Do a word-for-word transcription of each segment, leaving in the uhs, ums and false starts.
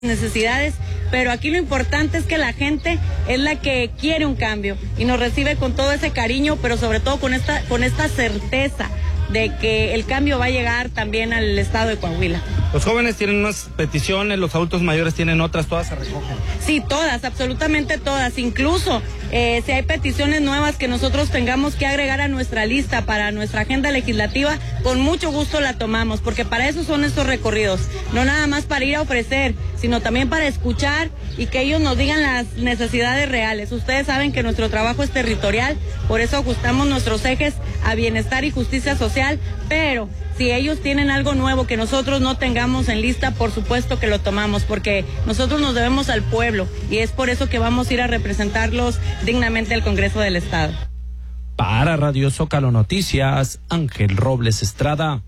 necesidades, pero aquí lo importante es que la gente es la que quiere un cambio y nos recibe con todo ese cariño, pero sobre todo con esta con esta certeza de que el cambio va a llegar también al estado de Coahuila. Los jóvenes tienen unas peticiones, los adultos mayores tienen otras, todas se recogen. Sí, todas, absolutamente todas, incluso eh, si hay peticiones nuevas que nosotros tengamos que agregar a nuestra lista para nuestra agenda legislativa, con mucho gusto la tomamos, porque para eso son estos recorridos, no nada más para ir a ofrecer, sino también para escuchar y que ellos nos digan las necesidades reales. Ustedes saben que nuestro trabajo es territorial, por eso ajustamos nuestros ejes a bienestar y justicia social, pero si ellos tienen algo nuevo que nosotros no tengamos en lista, por supuesto que lo tomamos, porque nosotros nos debemos al pueblo y es por eso que vamos a ir a representarlos dignamente al Congreso del Estado. Para Radio Zócalo Noticias, Ángel Robles Estrada.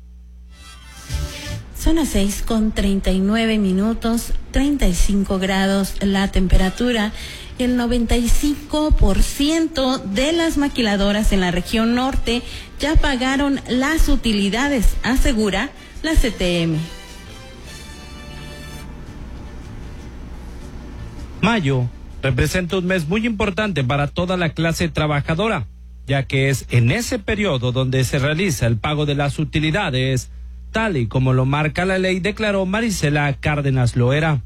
Son las seis con treinta y nueve minutos, treinta y cinco grados la temperatura. El noventa y cinco por ciento de las maquiladoras en la región norte ya pagaron las utilidades, asegura la C T M. Mayo representa un mes muy importante para toda la clase trabajadora, ya que es en ese periodo donde se realiza el pago de las utilidades, tal y como lo marca la ley, declaró Marisela Cárdenas Loera.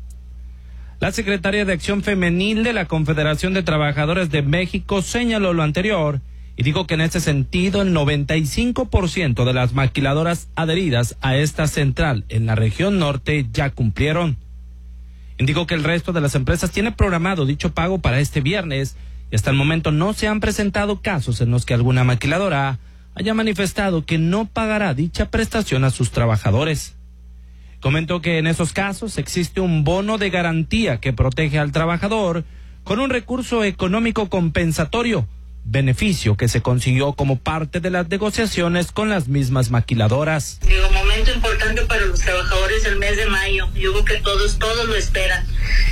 La secretaria de Acción Femenil de la Confederación de Trabajadores de México señaló lo anterior y dijo que en ese sentido el noventa y cinco por ciento de las maquiladoras adheridas a esta central en la región norte ya cumplieron. Indicó que el resto de las empresas tiene programado dicho pago para este viernes y hasta el momento no se han presentado casos en los que alguna maquiladora haya manifestado que no pagará dicha prestación a sus trabajadores. Comentó que en esos casos existe un bono de garantía que protege al trabajador con un recurso económico compensatorio, beneficio que se consiguió como parte de las negociaciones con las mismas maquiladoras. Digo, momento importante para los trabajadores el mes de mayo. Yo creo que todos, todos lo esperan.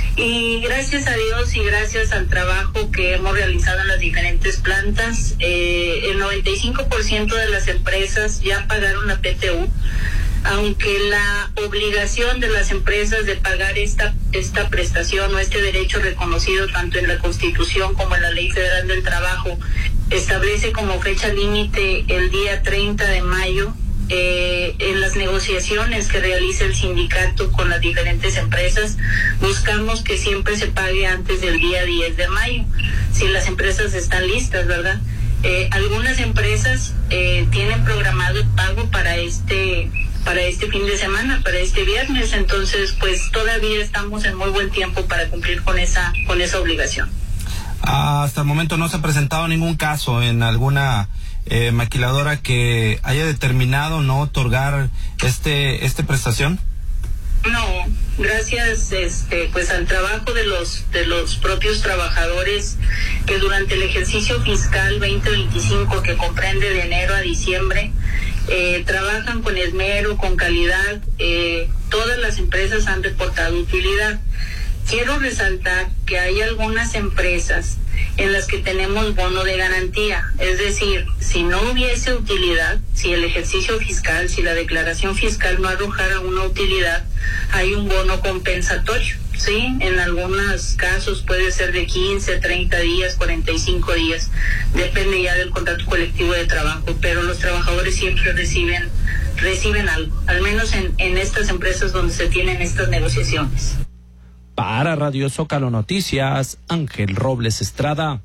Y gracias a Dios y gracias al trabajo que hemos realizado en las diferentes plantas, eh, el noventa y cinco por ciento de las empresas ya pagaron la P T U. Aunque la obligación de las empresas de pagar esta esta prestación o este derecho reconocido tanto en la Constitución como en la Ley Federal del Trabajo establece como fecha límite el día treinta de mayo, eh, en las negociaciones que realiza el sindicato con las diferentes empresas, buscamos que siempre se pague antes del día diez de mayo, si las empresas están listas, ¿verdad? Eh, algunas empresas eh, tienen programado el pago para este para este fin de semana, para este viernes, entonces pues todavía estamos en muy buen tiempo para cumplir con esa con esa obligación. Ah, hasta el momento no se ha presentado ningún caso en alguna eh, maquiladora que haya determinado no otorgar este este prestación. No, gracias este pues al trabajo de los de los propios trabajadores que durante el ejercicio fiscal veinte veinticinco, que comprende de enero a diciembre, eh, trabajan con esmero, con calidad, eh, todas las empresas han reportado utilidad. Quiero resaltar que hay algunas empresas en las que tenemos bono de garantía, es decir, si no hubiese utilidad, si el ejercicio fiscal, si la declaración fiscal no arrojara una utilidad, hay un bono compensatorio, ¿sí? En algunos casos puede ser de quince, treinta días, cuarenta y cinco días, depende ya del contrato colectivo de trabajo, pero los trabajadores siempre reciben reciben algo, al menos en, en estas empresas donde se tienen estas negociaciones. Para Radio Zócalo Noticias, Ángel Robles Estrada.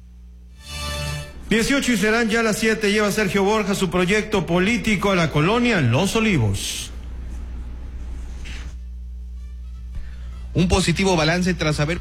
dieciocho y serán ya las siete. Lleva Sergio Borja su proyecto político a la colonia Los Olivos. Un positivo balance tras haber...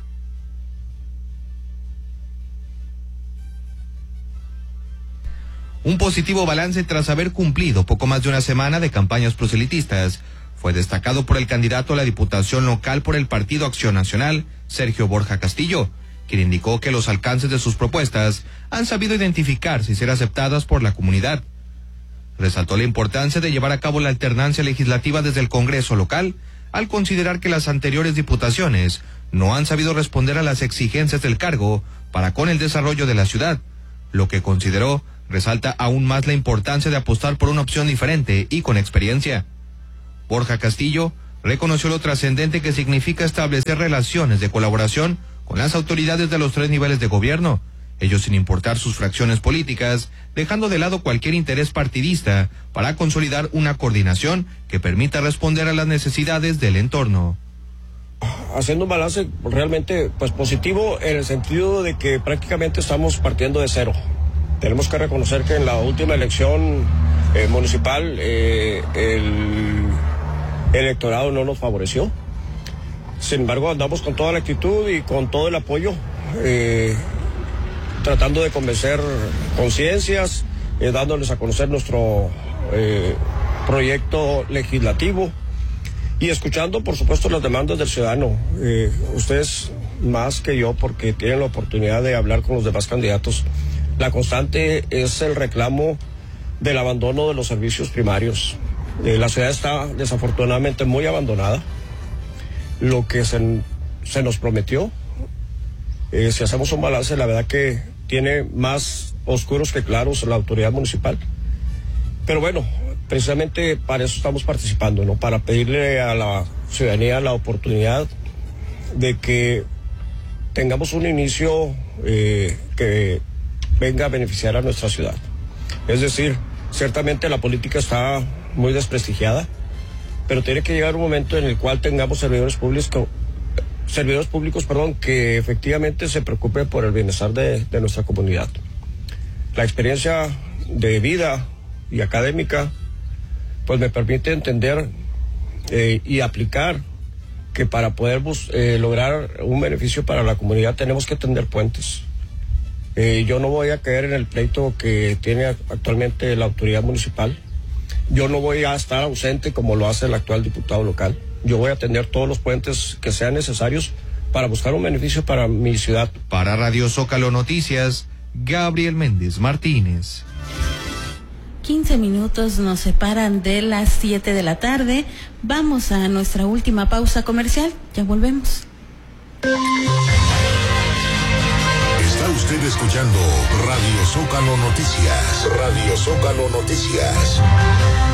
Un positivo balance tras haber cumplido poco más de una semana de campañas proselitistas fue destacado por el candidato a la Diputación Local por el Partido Acción Nacional, Sergio Borja Castillo, quien indicó que los alcances de sus propuestas han sabido identificarse y ser aceptadas por la comunidad. Resaltó la importancia de llevar a cabo la alternancia legislativa desde el Congreso local, al considerar que las anteriores diputaciones no han sabido responder a las exigencias del cargo para con el desarrollo de la ciudad, lo que consideró resalta aún más la importancia de apostar por una opción diferente y con experiencia. Borja Castillo reconoció lo trascendente que significa establecer relaciones de colaboración con las autoridades de los tres niveles de gobierno, ellos sin importar sus fracciones políticas, dejando de lado cualquier interés partidista para consolidar una coordinación que permita responder a las necesidades del entorno. Haciendo un balance realmente pues positivo en el sentido de que prácticamente estamos partiendo de cero. Tenemos que reconocer que en la última elección eh, municipal eh, el electorado no nos favoreció. Sin embargo, andamos con toda la actitud y con todo el apoyo, eh, tratando de convencer conciencias, eh, dándoles a conocer nuestro eh, proyecto legislativo y escuchando, por supuesto, las demandas del ciudadano. Eh, ustedes más que yo, porque tienen la oportunidad de hablar con los demás candidatos. La constante es el reclamo del abandono de los servicios primarios. Eh, la ciudad está desafortunadamente muy abandonada. Lo que se, se nos prometió, eh, si hacemos un balance, la verdad que tiene más oscuros que claros la autoridad municipal. Pero bueno, precisamente para eso estamos participando, ¿no? Para pedirle a la ciudadanía la oportunidad de que tengamos un inicio eh, que venga a beneficiar a nuestra ciudad. Es decir, ciertamente la política está muy desprestigiada, pero tiene que llegar un momento en el cual tengamos servidores públicos, servidores públicos, perdón, que efectivamente se preocupen por el bienestar de, de nuestra comunidad. La experiencia de vida y académica, pues me permite entender eh, y aplicar que para poder bus, eh, lograr un beneficio para la comunidad tenemos que tender puentes. Eh, yo no voy a caer en el pleito que tiene actualmente la autoridad municipal. Yo no voy a estar ausente como lo hace el actual diputado local. Yo voy a tender todos los puentes que sean necesarios para buscar un beneficio para mi ciudad. Para Radio Zócalo Noticias, Gabriel Méndez Martínez. quince minutos nos separan de las siete de la tarde. Vamos a nuestra última pausa comercial. Ya volvemos. Está usted escuchando Radio Zócalo Noticias. Radio Zócalo Noticias.